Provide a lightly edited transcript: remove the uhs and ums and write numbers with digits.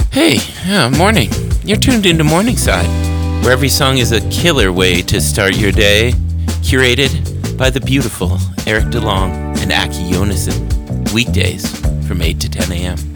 Hey, morning. You're tuned into Morningside, where every song is a killer way to start your day. Curated by the beautiful Eric DeLong and Aki Yonason. Weekdays from 8 to 10 a.m.